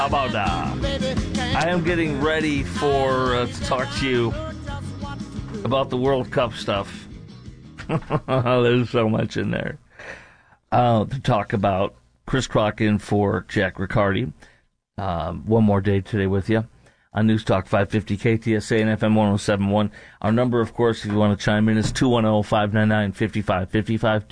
How about I am getting ready for to talk to you about the World Cup stuff. There's so much in there to talk about. Chris Crock in for Jack Riccardi. One more day today with you on News Talk 550 KTSA and FM 1071. Our number, of course, if you want to chime in, is 210-599-5555,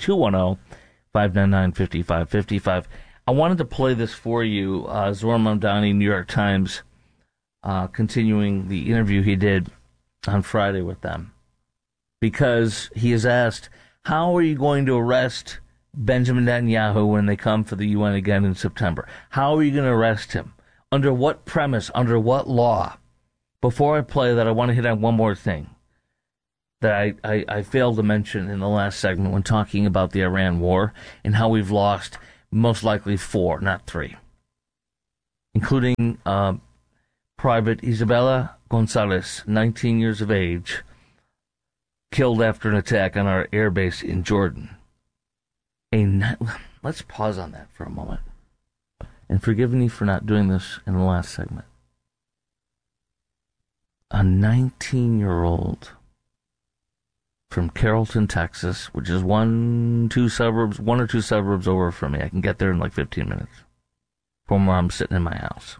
210-599-5555. I wanted to play this for you. Zohran Mamdani, New York Times, continuing the interview he did on Friday with them. Because he is asked, how are you going to arrest Benjamin Netanyahu when they come for the UN again in September? How are you going to arrest him? Under what premise? Under what law? Before I play that, I want to hit on one more thing that I failed to mention in the last segment when talking about the Iran war and how we've lost most likely 4, not 3, including Private Isabella Gonzalez, 19 years of age, killed after an attack on our airbase in Jordan. Let's pause on that for a moment. And forgive me for not doing this in the last segment. A 19-year-old from Carrollton, Texas, which is one or two suburbs over from me. I can get there in like 15 minutes from where I'm sitting in my house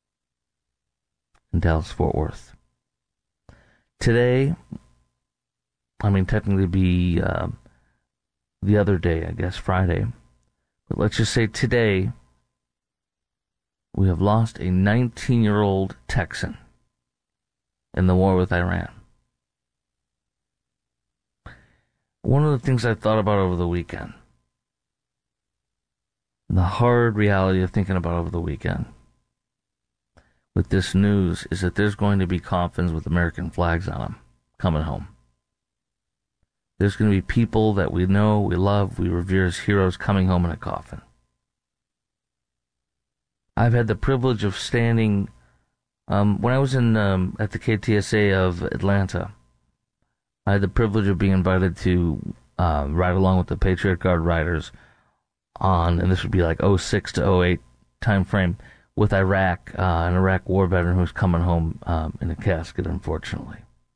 in Dallas-Fort Worth. Today, technically be the other day, I guess, Friday. But let's just say today, we have lost a 19-year-old Texan in the war with Iran. One of the things I thought about over the weekend, the hard reality of thinking about over the weekend with this news, is that there's going to be coffins with American flags on them coming home. There's going to be people that we know, we love, we revere as heroes coming home in a coffin. I've had the privilege of standing, when I was in at the KTSA of Atlanta, I had the privilege of being invited to ride along with the Patriot Guard riders on, and this would be like 06 to 08 time frame, with Iraq, an Iraq war veteran who's coming home in a casket, unfortunately.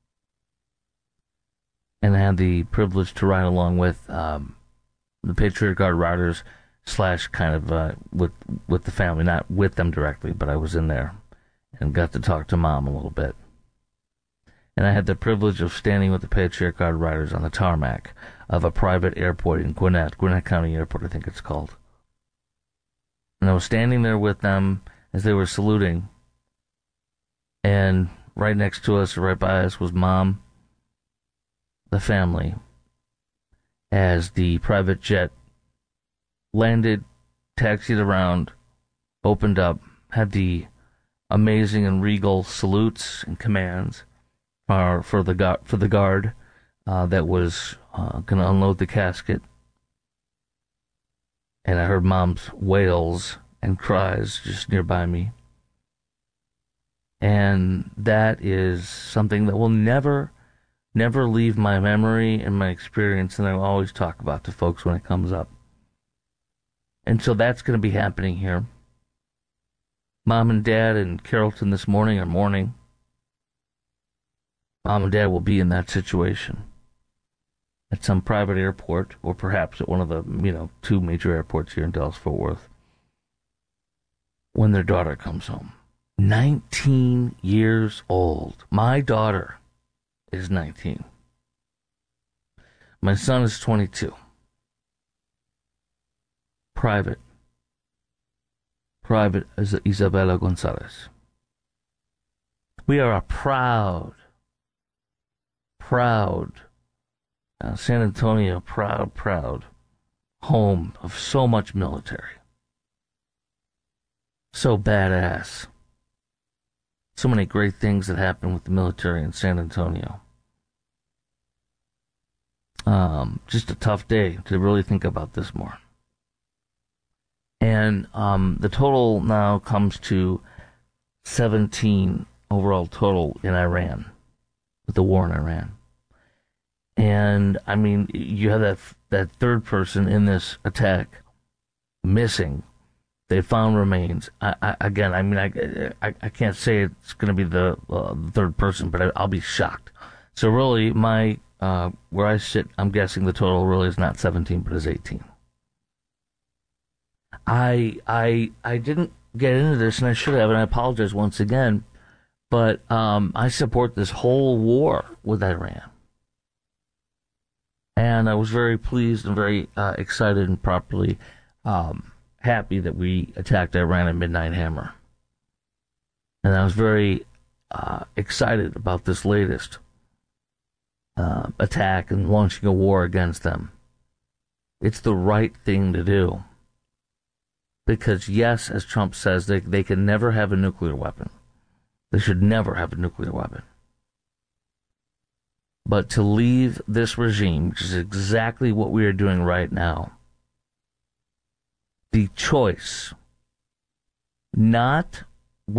And I had the privilege to ride along with the Patriot Guard riders / kind of with the family, not with them directly, but I was in there and got to talk to Mom a little bit. And I had the privilege of standing with the Patriot Guard riders on the tarmac of a private airport in Gwinnett County Airport, I think it's called. And I was standing there with them as they were saluting, and right next to us, right by us, was Mom, the family, as the private jet landed, taxied around, opened up, had the amazing and regal salutes and commands for the guard that was going to unload the casket. And I heard Mom's wails and cries just nearby me. And that is something that will never leave my memory and my experience, and I will always talk about to folks when it comes up. And so that's going to be happening here. Mom and Dad in Carrollton this morning are mourning. Mom and Dad will be in that situation at some private airport, or perhaps at one of the, 2 major airports here in Dallas-Fort Worth, when their daughter comes home. 19 years old. My daughter is 19. My son is 22. Private Isabella Gonzalez. We are a proud San Antonio, proud home of so much military. So badass. So many great things that happen with the military in San Antonio. Just a tough day to really think about this more. And the total now comes to 17 overall total in Iran, with the war in Iran. And, you have that third person in this attack missing They found remains. Again, I mean, I can't say it's going to be the third person, but I'll be shocked. So really, my where I sit, I'm guessing the total really is not 17, but is 18. I didn't get into this, and I should have, and I apologize once again. But I support this whole war with Iran. And I was very pleased and very excited and properly happy that we attacked Iran at Midnight Hammer. And I was very excited about this latest attack and launching a war against them. It's the right thing to do. Because yes, as Trump says, they can never have a nuclear weapon. They should never have a nuclear weapon. But to leave this regime, which is exactly what we are doing right now, the choice not